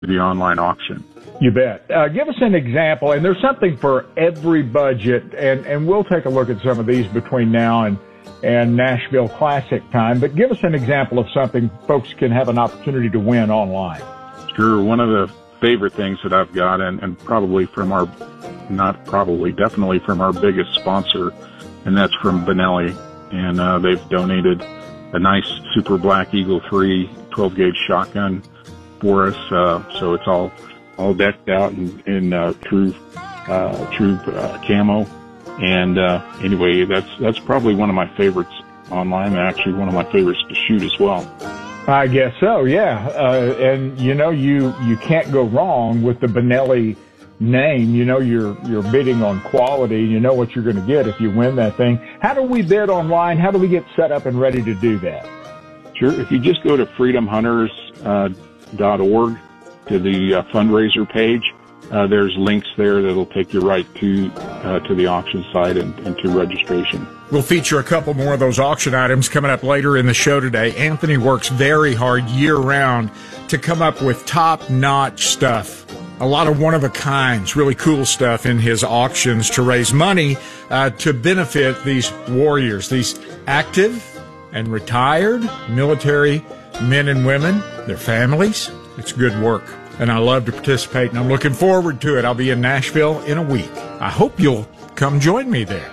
the online auction. You bet. Give us an example, and there's something for every budget, and we'll take a look at some of these between now and Nashville Classic time, but give us an example of something folks can have an opportunity to win online. Sure. One of the favorite things that I've got, and probably from our, not probably, definitely from our biggest sponsor, and that's from Benelli, and they've donated a nice Super Black Eagle 3 12-gauge shotgun for us, so it's all decked out in true camo. And anyway, that's probably one of my favorites online, and actually one of my favorites to shoot as well. I guess so, yeah. And you can't go wrong with the Benelli name. You're bidding on quality. You know what you're going to get if you win that thing. How do we bid online? How do we get set up and ready to do that? Sure. If you just go to freedomhunters.org to the fundraiser page, there's links there that'll take you right to the auction site and to registration. We'll feature a couple more of those auction items coming up later in the show today. Anthony works very hard year-round to come up with top-notch stuff. A lot of one-of-a-kinds, really cool stuff in his auctions to raise money to benefit these warriors, these active and retired military men and women, their families. It's good work, and I love to participate, and I'm looking forward to it. I'll be in Nashville in a week. I hope you'll come join me there.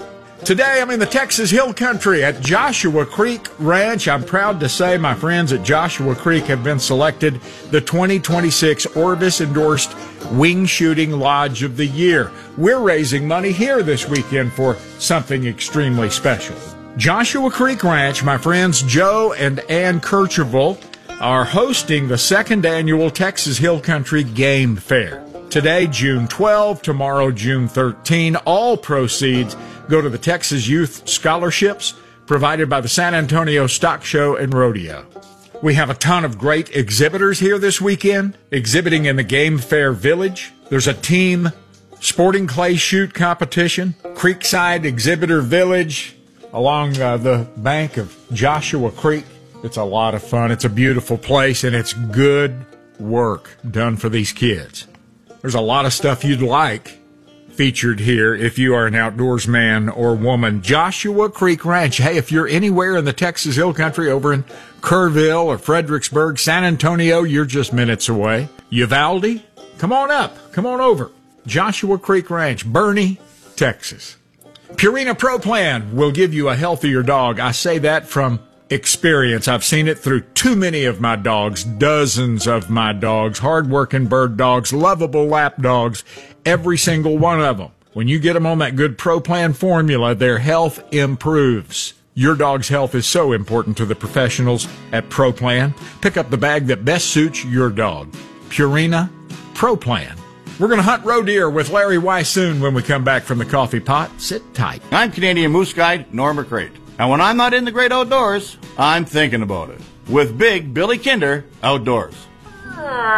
Today, I'm in the Texas Hill Country at Joshua Creek Ranch. I'm proud to say my friends at Joshua Creek have been selected the 2026 Orvis-endorsed Wing Shooting Lodge of the Year. We're raising money here this weekend for something extremely special. Joshua Creek Ranch, my friends Joe and Ann Kercheval are hosting the second annual Texas Hill Country Game Fair. Today, June 12, tomorrow, June 13. All proceeds go to the Texas Youth Scholarships provided by the San Antonio Stock Show and Rodeo. We have a ton of great exhibitors here this weekend, exhibiting in the Game Fair Village. There's a team sporting clay shoot competition, Creekside Exhibitor Village, along the bank of Joshua Creek. It's a lot of fun. It's a beautiful place, and it's good work done for these kids. There's a lot of stuff you'd like featured here if you are an outdoors man or woman. Joshua Creek Ranch. Hey, if you're anywhere in the Texas Hill Country, over in Kerrville or Fredericksburg, San Antonio, you're just minutes away. Uvalde, come on up. Come on over. Joshua Creek Ranch, Boerne, Texas. Purina Pro Plan will give you a healthier dog. I say that from experience. I've seen it through too many of my dogs, dozens of my dogs, hard-working bird dogs, lovable lap dogs, every single one of them. When you get them on that good Pro Plan formula, their health improves. Your dog's health is so important to the professionals at Pro Plan. Pick up the bag that best suits your dog. Purina Pro Plan. We're going to hunt roe deer with Larry Weissoon when we come back from the coffee pot. Sit tight. I'm Canadian Moose Guide Norm McCrate. And when I'm not in the great outdoors, I'm thinking about it. With Big Billy Kinder Outdoors.